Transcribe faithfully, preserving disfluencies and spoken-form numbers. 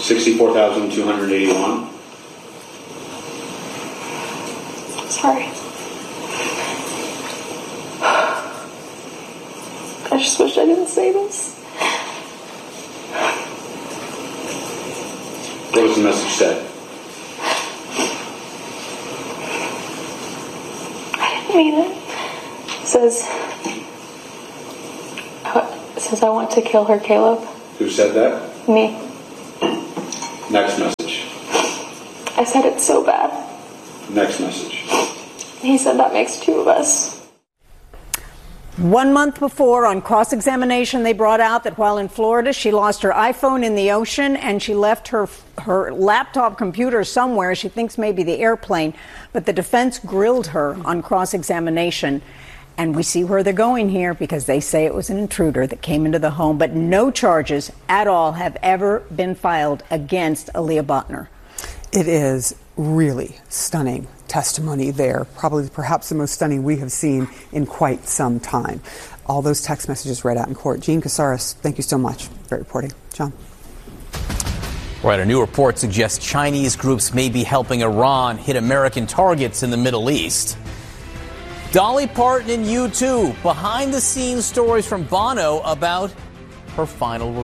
sixty-four thousand two hundred eighty-one. Sorry. I just wish I didn't say this. What was the message said? I didn't mean it. It says, it says I want to kill her, Caleb. Who said that? Me. Next message. I said it so bad. Next message. He said that makes two of us. One month before, on cross-examination, they brought out that while in Florida, she lost her iPhone in the ocean and she left her her laptop computer somewhere. She thinks maybe the airplane. But the defense grilled her on cross-examination. And we see where they're going here because they say it was an intruder that came into the home. But no charges at all have ever been filed against Aaliyah Botner. It is really stunning testimony there, probably perhaps the most stunning we have seen in quite some time. All those text messages read out in court. Jean Casares, thank you so much. Great reporting. John. Right, a new report suggests Chinese groups may be helping Iran hit American targets in the Middle East. Dolly Parton and U two, behind-the-scenes stories from Bono about her final